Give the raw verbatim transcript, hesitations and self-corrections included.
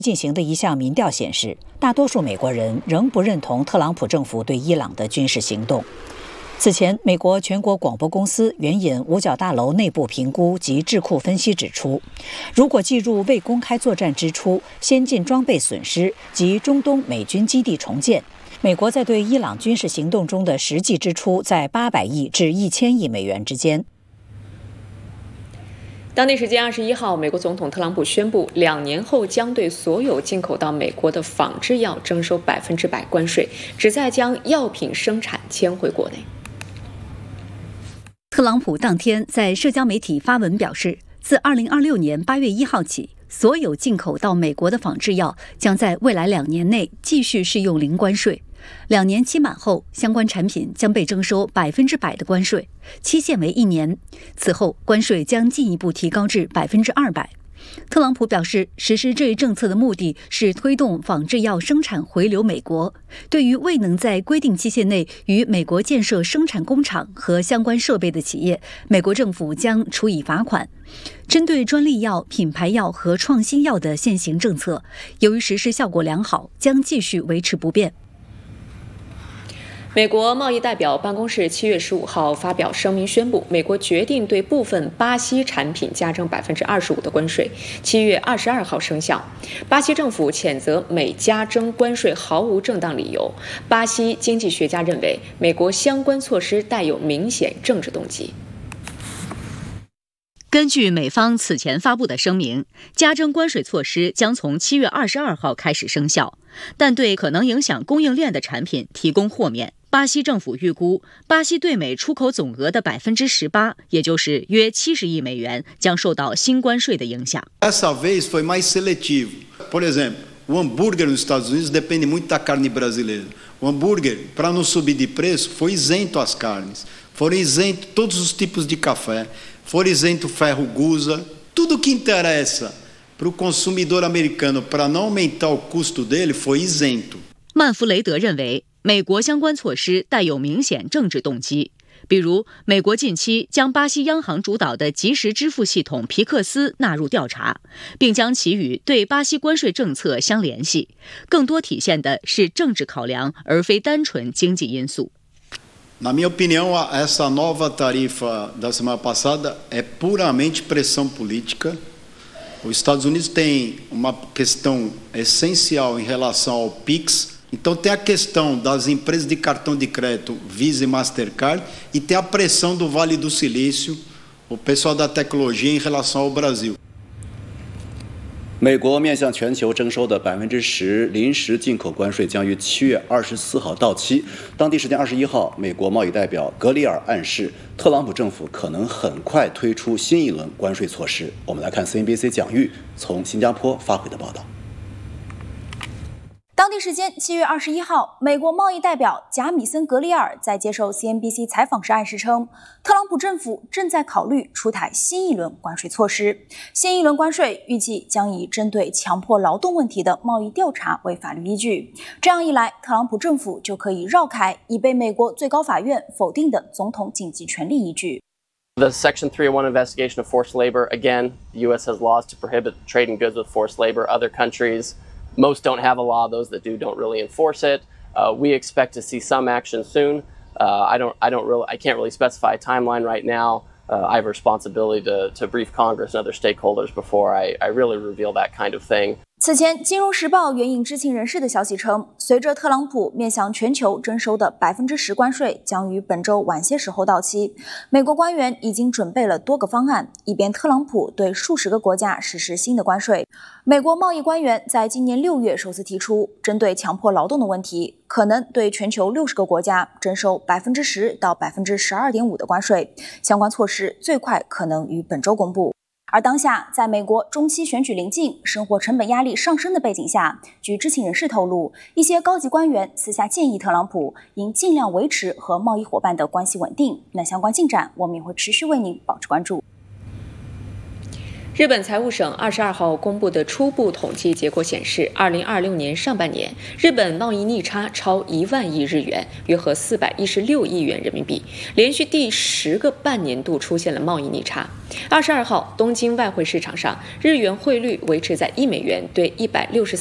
进行的一项民调显示，大多数美国人仍不认同特朗普政府对伊朗的军事行动。此前，美国全国广播公司援引五角大楼内部评估及智库分析指出，如果计入未公开作战支出、先进装备损失及中东美军基地重建，美国在对伊朗军事行动中的实际支出在八百亿至一千亿美元之间。 当地时间二十一号，美国总统特朗普宣布，两年后将对所有进口到美国的仿制药征收百分之百关税，旨在将药品生产迁回国内。 特朗普当天在社交媒体发文表示，自二零二六年八月一号起，所有进口到美国的仿制药将在未来两年内继续适用零关税。两年期满后，相关产品将被征收百分之百的关税，期限为一年。此后，关税将进一步提高至百分之二百。特朗普表示，实施这一政策的目的是推动仿制药生产回流美国。对于未能在规定期限内于美国建设生产工厂和相关设备的企业，美国政府将处以罚款。针对专利药、品牌药和创新药的现行政策，由于实施效果良好，将继续维持不变。 美国贸易代表办公室七月十五号发表声明宣布，美国决定对部分巴西产品加征百分之二十五的关税，七月二十二号生效。巴西政府谴责美加征关税毫无正当理由。巴西经济学家认为，美国相关措施带有明显政治动机。 根据美方此前发布的声明，加征关税措施将从七月二十二号开始生效，但对可能影响供应链的产品提供豁免。巴西政府预估，巴西对美出口总额的百分之十八，也就是约七十亿美元，将受到新关税的影响。 Dessa vez foi mais seletivo. Por exemplo, o hambúrguer nos Estados Unidos depende muito da carne brasileira. O hambúrguer, para não subir de preço, foi isento as carnes. Foram isentos todos os tipos de café. Foram isento ferro gusa. Tudo que interessa para o consumidor americano para não aumentar o custo dele foi isento. 曼弗雷德认为，美国相关措施带有明显政治动机，比如，美国近期将巴西央行主导的即时支付系统皮克斯纳入调查，并将其与对巴西关税政策相联系，更多体现的是政治考量，而非单纯经济因素。 Na minha opinião, essa nova tarifa da semana passada é puramente pressão política. Os Estados Unidos têm uma questão essencial em relação ao Pix.Então tem a questão das empresas de cartão de crédito Visa e Mastercard e tem a pressão do Vale do Silício, o pessoal da tecnologia em relação ao Brasil. 美国面向全球征收的百分之十临时进口关税将于七月二十四号到期。当地时间二十一号，美国贸易代表格里尔暗示，特朗普政府可能很快推出新一轮关税措施。我们来看 C N B C 蒋玉从新加坡发回的报道。 当地时间七月二十一号，美国贸易代表贾米森·格里尔在接受 C N B C 采访时暗示称，特朗普政府正在考虑出台新一轮关税措施。新一轮关税预计将以针对强迫劳动问题的贸易调查为法律依据。这样一来，特朗普政府就可以绕开已被美国最高法院否定的总统紧急权力依据。 The Section three oh one investigation of forced labor, again, the U S has laws to prohibit trading goods with forced labor. Other countries...Most don't have a law. Those that do don't really enforce it. Uh, we expect to see some action soon. Uh, I don't. I don't really. I can't really specify a timeline right now. Uh, I have a responsibility to to brief Congress and other stakeholders before I I really reveal that kind of thing. 此前，《金融时报》援引知情人士的消息称，随着特朗普面向全球征收的百分之十关税将于本周晚些时候到期，美国官员已经准备了多个方案，以便特朗普对数十个国家实施新的关税。美国贸易官员在今年六月首次提出，针对强迫劳动的问题，可能对全球六十个国家征收百分之十到百分之十二点五的关税。相关措施最快可能于本周公布。而当下，在美国中期选举临近、生活成本压力上升的背景下，据知情人士透露，一些高级官员私下建议特朗普应尽量维持和贸易伙伴的关系稳定。那相关进展，我们也会持续为您保持关注。 日本财务省二十二号公布的初步统计结果显示，二零二六年上半年日本贸易逆差超一万亿日元，约合四百一十六亿元人民币，连续第十个半年度出现了贸易逆差。二十二号，东京外汇市场上日元汇率维持在一美元兑一百六十